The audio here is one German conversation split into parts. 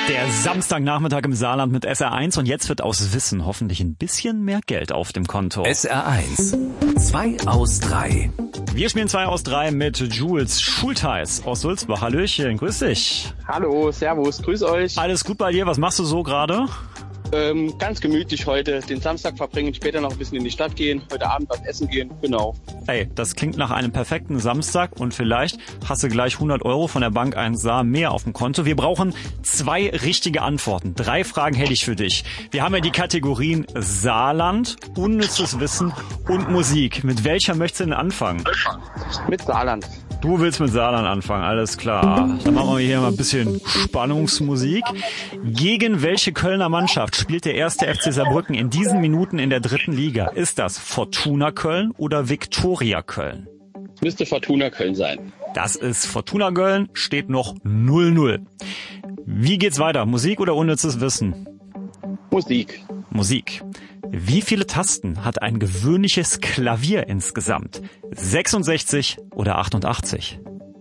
Der Samstagnachmittag im Saarland mit SR1 und jetzt wird aus Wissen hoffentlich ein bisschen mehr Geld auf dem Konto. SR1, 2 aus 3. Wir spielen 2 aus 3 mit Jules Schultheiß aus Sulzbach. Hallöchen, grüß dich. Hallo, servus, grüß euch. Alles gut bei dir? Was machst du so gerade? Ganz gemütlich heute den Samstag verbringen, später noch ein bisschen in die Stadt gehen, heute Abend was essen gehen, genau. Ey, das klingt nach einem perfekten Samstag und vielleicht hast du gleich 100 Euro von der Bank 1 Saar mehr auf dem Konto. Wir brauchen 2 richtige Antworten. 3 Fragen hätte ich für dich. Wir haben ja die Kategorien Saarland, unnützes Wissen und Musik. Mit welcher möchtest du denn anfangen? Mit Saarland. Du willst mit Saarland anfangen, alles klar. Dann machen wir hier mal ein bisschen Spannungsmusik. Gegen welche Kölner Mannschaft spielt der erste FC Saarbrücken in diesen Minuten in der 3. Liga? Ist das Fortuna Köln oder Viktoria Köln? Müsste Fortuna Köln sein. Das ist Fortuna Köln, steht noch 0-0. Wie geht's weiter? Musik oder unnützes Wissen? Musik. Musik. Wie viele Tasten hat ein gewöhnliches Klavier insgesamt? 66 oder 88?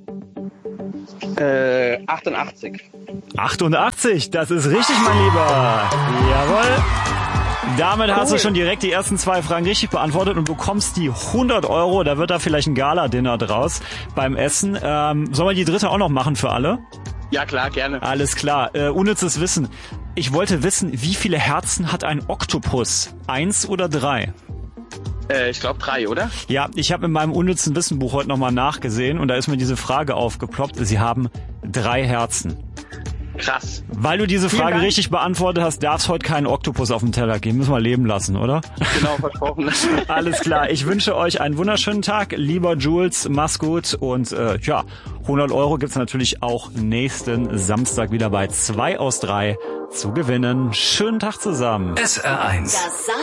88. 88, das ist richtig, mein Lieber. Jawohl. Damit hast du schon direkt die ersten 2 Fragen richtig beantwortet und bekommst die 100 Euro. Da wird da vielleicht ein Gala-Dinner draus beim Essen. Sollen wir die dritte auch noch machen für alle? Ja klar, gerne. Alles klar. Unnützes Wissen. Ich wollte wissen, wie viele Herzen hat ein Oktopus? 1 oder 3? Ich glaube 3, oder? Ja, ich habe in meinem unnützen Wissenbuch heute nochmal nachgesehen und da ist mir diese Frage aufgeploppt. Sie haben 3 Herzen. Krass. Weil du diese Frage richtig beantwortet hast, darf es heute keinen Oktopus auf den Teller geben. Müssen wir leben lassen, oder? Genau, versprochen. Alles klar. Ich wünsche euch einen wunderschönen Tag. Lieber Jules, mach's gut. Und 100 Euro gibt's natürlich auch nächsten Samstag wieder bei 2 aus 3 zu gewinnen. Schönen Tag zusammen. SR1.